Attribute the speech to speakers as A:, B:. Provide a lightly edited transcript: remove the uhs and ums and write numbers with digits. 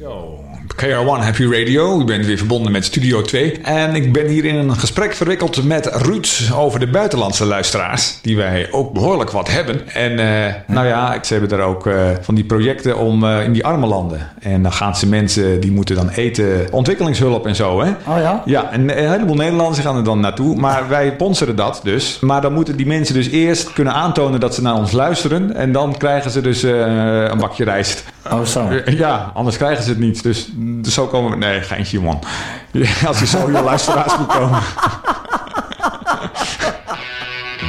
A: Zo, KR1 Happy Radio. U bent weer verbonden met Studio 2. En ik ben hier in een gesprek verwikkeld met Ruud over de buitenlandse luisteraars. Die wij ook behoorlijk wat hebben. En ze hebben daar ook van die projecten om in die arme landen. En dan gaan ze mensen, die moeten dan eten, ontwikkelingshulp en zo. Hè?
B: Oh ja?
A: Ja, en een heleboel Nederlanders gaan er dan naartoe. Maar wij sponsoren dat dus. Maar dan moeten die mensen dus eerst kunnen aantonen dat ze naar ons luisteren. En dan krijgen ze dus een bakje rijst.
B: Oh zo.
A: Ja, anders krijgen ze het niet. Dus zo komen we... Nee, geintje man. Als je zo je luisteraars moet komen.